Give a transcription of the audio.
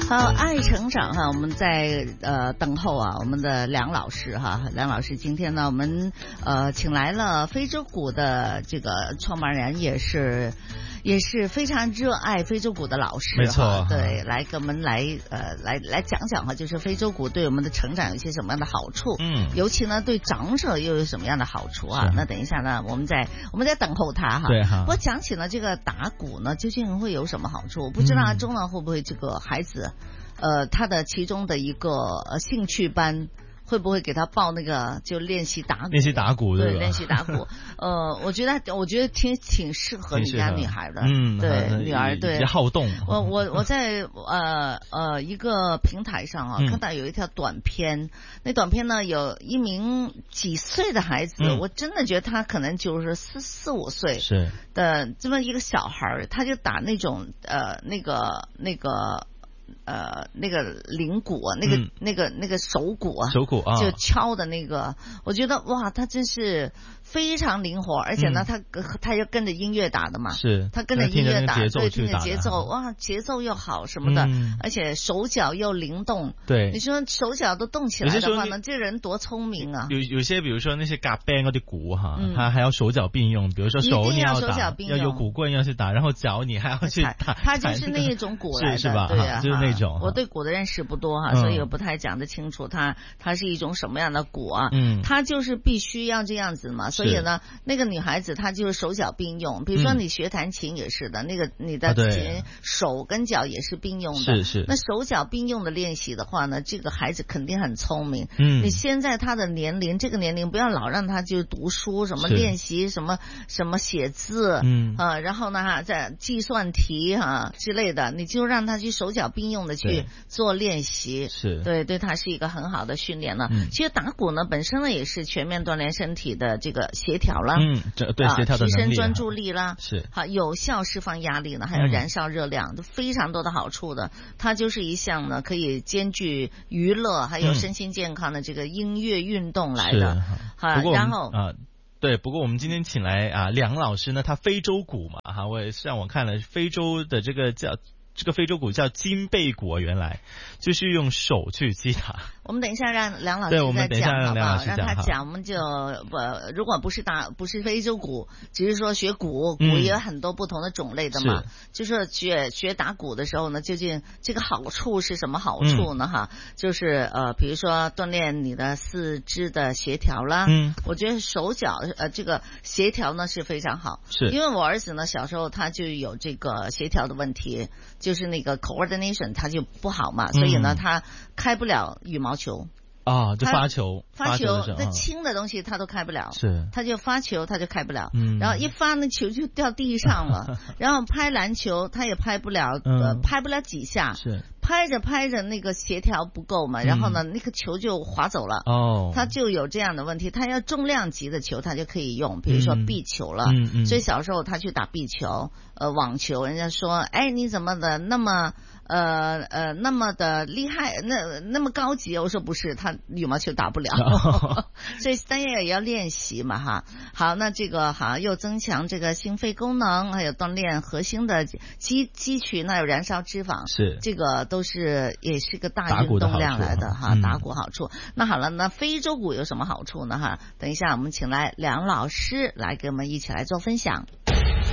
好，爱成长哈，我们在等候啊，我们的梁老师哈，梁老师今天呢，我们请来了非洲鼓的这个创办人，也是非常热爱非洲鼓的老师， 没错， 对，来给我们来讲讲哈，就是非洲鼓对我们的成长有些什么样的好处，尤其呢对长者又有什么样的好处啊？那等一下呢，我们在等候他哈。 对哈。 不过讲起呢，这个打鼓呢，究竟会有什么好处？我不知道阿忠呢会不会这个孩子，他的其中的一个兴趣班。会不会给他报那个就练习打鼓？ 练习打鼓对吧？ 对，练习打鼓。我觉得挺适合你家女孩的。对，女儿对。 比较好动。 我在一个平台上啊，看到有一条短片，那短片呢有一名几岁的孩子，我真的觉得他可能就是四五岁是的这么一个小孩，他就打那种那个铃鼓，那个手鼓啊，就敲的那个，我觉得哇，他真是非常灵活，而且呢，他要跟着音乐打的嘛， 是， 他跟着音乐打， 对， 听着节奏，哇，节奏又好什么的，而且手脚又灵动， 对， 你说手脚都动起来的话呢，这人多聪明啊！ 有些比如说那些嘎 band 嗰啲鼓哈，他还要手脚并用，比如说手你要打，要有鼓棍要去打，然后脚你还要去打， 他就是那一种鼓来的， 是吧？ 对啊， 就是那种。 我对鼓的认识不多哈，所以我不太讲得清楚，它是一种什么样的鼓啊？它就是必须要这样子嘛，所以呢，那个女孩子她就是手脚并用，比如说你学弹琴也是的，那个你的琴手跟脚也是并用的， 是。 那手脚并用的练习的话呢，这个孩子肯定很聪明。你现在他的年龄，这个年龄不要老让他就读书，什么练习什么写字，然后呢在计算题之类的，你就让他去手脚并用的去做练习， 是对他是一个很好的训练了。其实打鼓呢本身呢也是全面锻炼身体的这个协调啦， 对协调的能力， 提升专注力啦， 是好有效释放压力呢，还有燃烧热量，都非常多的好处的。它就是一项呢可以兼具娱乐还有身心健康的这个音乐运动来的。然后对，不过我们今天请来梁老师呢，他非洲鼓嘛我也上网看了非洲的这个非洲鼓叫金贝鼓，原来就是用手去击打。 我们等一下让梁老师再讲好不好？让他讲，我们就如果不是非洲鼓，只是说学鼓也有很多不同的种类的嘛。就是学打鼓的时候呢，究竟这个好处是什么好处呢？就是比如说锻炼你的四肢的协调啦。我觉得手脚这个协调呢是非常好。是因为我儿子呢小时候他就有这个协调的问题，就是那个 coordination 他就不好嘛，所以呢他开不了羽毛球就发球那轻的东西他都开不了， 是他就发球他就开不了，然后一发那球就掉地上了，然后拍篮球他也拍不了，拍不了几下， 是拍着那个协调不够嘛，然后呢那个球就滑走了，他就有这样的问题。他要重量级的球他就可以用，比如说壁球了，所以小时候他去打壁球网球，人家说哎你怎么的那么那么的厉害，那么高级，我说不是，他羽毛球打不了，所以当然也要练习嘛哈。好，那这个好又增强这个心肺功能，还有锻炼核心的肌群，还有燃烧脂肪， 是这个也是个大运动量来的哈。打鼓好处。那好了，那非洲鼓有什么好处呢哈？等一下我们请来梁老师来给我们一起来做分享。